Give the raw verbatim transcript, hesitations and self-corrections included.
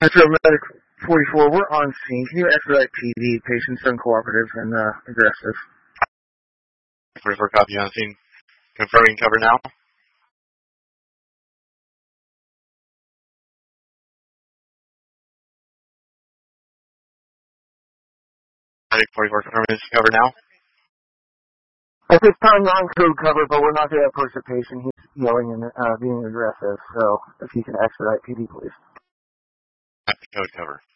Metro Medic forty-four, we're on scene. Can you expedite P D? Patients uncooperative and uh, aggressive. forty-four, copy on scene. Confirming cover now. Medic forty-four, confirming cover now. At this time, non-code cover, but we're not going to approach the patient. He's yelling and uh, being aggressive, so if you can expedite P D, please. Code cover.